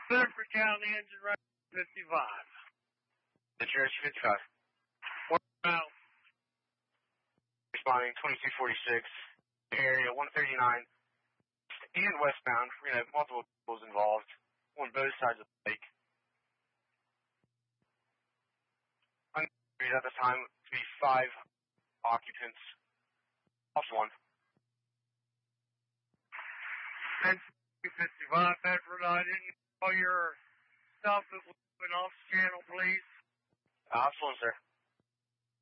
Bedford County engine right 55. Detroit 55. Out. Responding 2246, area 139, and westbound. We're going to have multiple vehicles involved on both sides of the lake. At this time to be 5 occupants. Off 1. 1055 Bedford, I didn't know your stuff that was moving off channel, please. Off 1, sir.